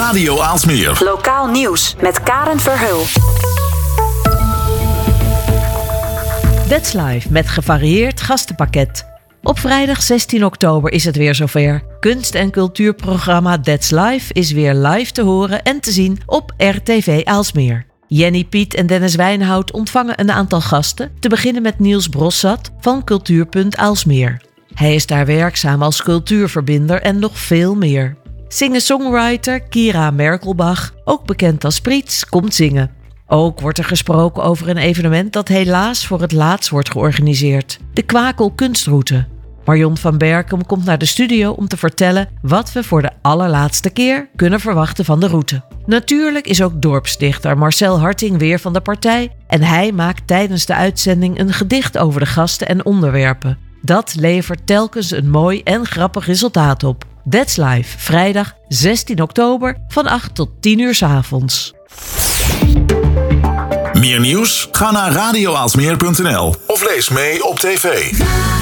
Radio Aalsmeer. Lokaal nieuws met Karen Verheul. That's Live met gevarieerd gastenpakket. Op vrijdag 16 oktober is het weer zover. Kunst- en cultuurprogramma That's Live is weer live te horen en te zien op RTV Aalsmeer. Jenny Piet en Dennis Wijnhout ontvangen een aantal gasten, te beginnen met Niels Brossat van Cultuurpunt Aalsmeer. Hij is daar werkzaam als cultuurverbinder en nog veel meer. Singer-songwriter Kira Merkelbach, ook bekend als Priets, komt zingen. Ook wordt er gesproken over een evenement dat helaas voor het laatst wordt georganiseerd. De Kwakel Kunstroute. Marion van Berkem komt naar de studio om te vertellen wat we voor de allerlaatste keer kunnen verwachten van de route. Natuurlijk is ook dorpsdichter Marcel Harting weer van de partij en hij maakt tijdens de uitzending een gedicht over de gasten en onderwerpen. Dat levert telkens een mooi en grappig resultaat op. That's Live, vrijdag 16 oktober van 8 tot 10 uur 's avonds. Meer nieuws? Ga naar radioaalsmeer.nl of lees mee op tv.